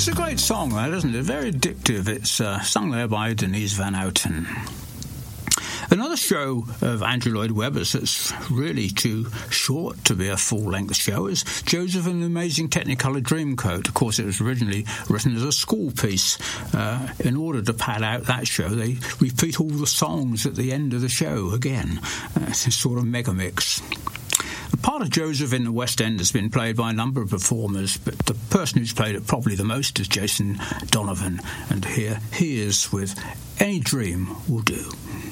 It's a great song, that, isn't it? Very addictive. It's sung there by Denise Van Outen. Another show of Andrew Lloyd Webber's that's really too short to be a full-length show is Joseph and the Amazing Technicolor Dreamcoat. Of course, it was originally written as a school piece. In order to pad out that show, they repeat all the songs at the end of the show again. It's a sort of mega mix. The part of Joseph in the West End has been played by a number of performers, but the person who's played it probably the most is Jason Donovan, and here he is with Any Dream Will Do.